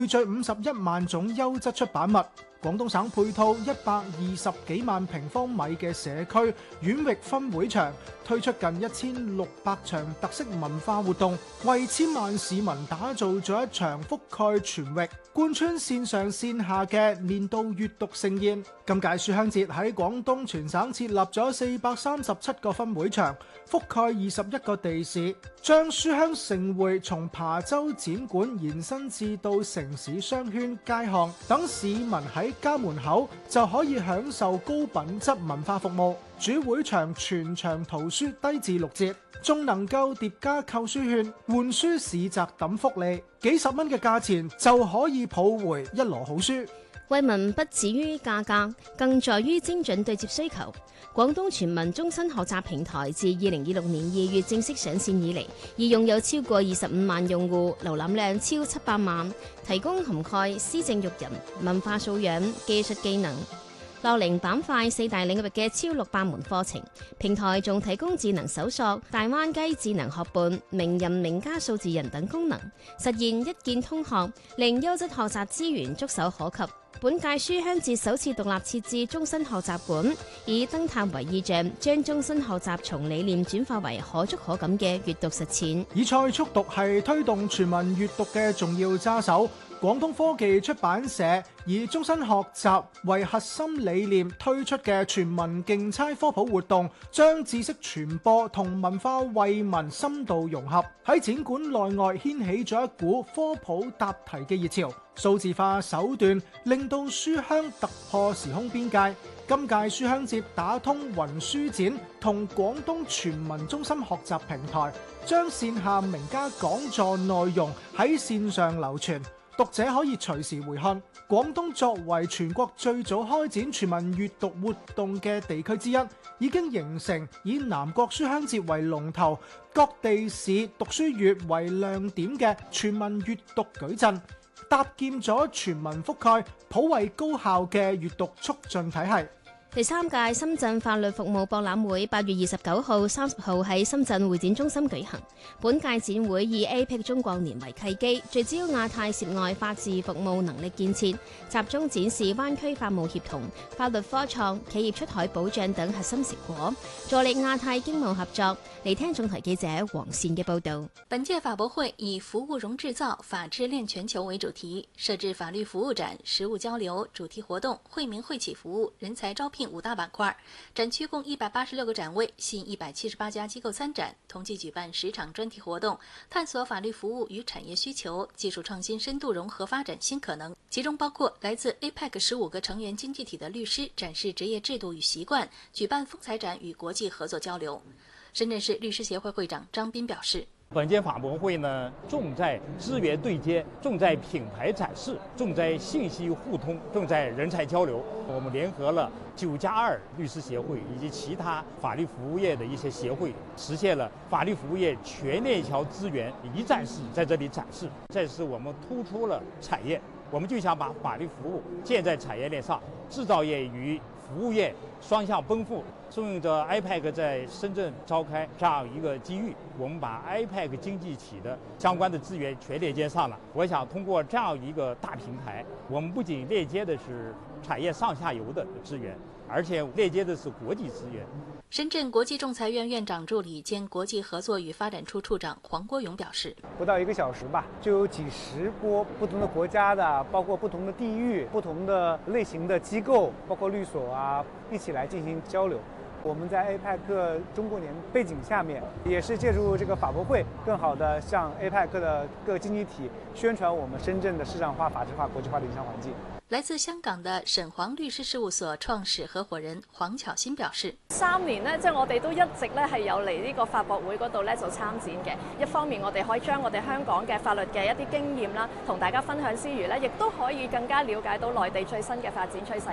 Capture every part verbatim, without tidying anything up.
匯聚五十一萬種優質出版物。廣東省配套一百二十幾萬平方米嘅社區縣域分會場，推出近一千六百場特色文化活動，為千萬市民打造咗一場覆蓋全域、貫穿線上線下嘅年度閱讀盛宴。今屆書香節喺廣東全省設立咗四百三十七個分會場，覆蓋二十一個地市，將書香盛會從琶洲展館延伸至到城市商圈街巷，等市民喺家門口就可以享受高品質文化服務。主會場全場圖書低至六折，仲能夠疊加購書券、換書市集等福利，幾十蚊嘅價錢就可以抱回一籮好書。 惠民不止於價格，更在於精準對接需求。廣東全民終身學習平台自二零二六年二月正式上線以嚟，已擁有超過二十五萬用戶，瀏覽量超七百萬，提供涵蓋施政育人、文化素養、技術技能、樂齡板塊四大領域嘅超六百門課程。平台仲提供智能搜索、大灣雞智能學伴、名人名家數字人等功能，實現一鍵通學，令優質學習資源觸手可及。本屆書香節首次獨立設置終身學習館，以燈塔為意象，將終身學習從理念轉化為可觸可感嘅閱讀實踐。 以賽速讀係推動全民閱讀嘅重要揸手。廣東科技出版社以終身學習為核心理念推出嘅全民競猜科普活動，將知識傳播同文化惠民深度融合，喺展館內外掀起咗一股科普答題嘅熱潮。數字化手段令到書香突破時空邊界。今屆書香節打通雲書展同廣東全民中心學習平台，將線下名家講座內容喺線上流傳，讀者可以隨時回看。廣東作為全國最早開展全民閱讀活動嘅地區之一，已經形成以南國書香節為龍頭、各地市讀書月為亮點嘅全民閱讀矩陣，搭建咗全民覆蓋、普惠高效嘅閱讀促進體系。 第三屆深圳法律服務博覽會八月二十九號、三十號喺深圳會展中心舉行。本屆展會以 A P E C 中國年為契機，聚焦亞太涉外法治服務能力建設，集中展示灣區法務協同、法律科創、企業出海保障等核心成果，助力亞太經貿合作。嚟聽總台記者黃善嘅報導。 本屆法博會以服務融製造、法治鏈全球為主題，設置法律服務展、實務交流、主題活動、惠民惠企服務、人才招聘五大板塊。展區共一百八十六個展位，吸引一百七十八家機構參展，同期舉辦十場專題活動，探索法律服務與產業需求、技術創新深度融合發展新可能。其中包括來自 A P E C 十五個成員經濟體的律師展示職業制度與習慣，舉辦風采展與國際合作交流。深圳市律師協會會長張斌表示， 本屆法博會呢，重在資源對接，重在品牌展示，重在信息互通，重在人才交流。我們聯合了九加二律師協會以及其他法律服務業的一些協會，實現了法律服務業全鏈條資源一站式在這裡展示。這是我們突出了產業，我們就想把法律服務建在產業鏈上，製造業與服務業雙向奔赴。順應着 A P E C 在深圳召開這樣一個機遇，我們把 A P E C 經濟體的相關的資源全鏈接上了。我想通過這樣一個大平台，我們不僅鏈接的是產業上下游的資源，而且鏈接的是國際資源。 深圳國際仲裁院院長助理兼國際合作與發展處處長黃國勇表示， 不到一個小時吧，就有幾十波不同的國家的，包括不同的地域、不同的類型的機構，包括律所啊，一起來進行交流。我們在 A P E C 中國年背景下面，也是借助這個法博會，更好地向 A P E C 的各經濟體宣傳我們深圳的市場化、法治化、國際化的營商環境。 來自香港的沈黃律師事務所創始合夥人黃巧芯表示， 三年呢，即係我哋都一直咧係有嚟呢個法博會嗰度咧做參展嘅。一方面我哋可以將我哋香港嘅法律嘅一啲經驗啦，同大家分享之餘咧，亦都可以更加了解到內地最新嘅發展趨勢嘅。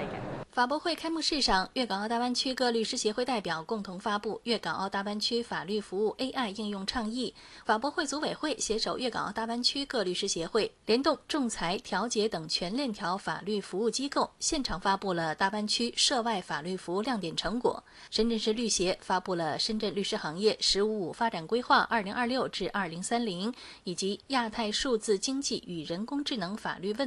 法博会开幕式上，粤港澳大湾区各律师协会代表共同发布《粤港澳大湾区法律服务 A I 应用倡议》。法博会组委会携手粤港澳大湾区各律师协会，联动仲裁、调解等全链条法律服务机构，现场发布了大湾区涉外法律服务亮点成果。深圳市律协发布了《深圳律师行业“十五五”发展规划（二零二六至二零三零）》以及《亚太数字经济与人工智能法律问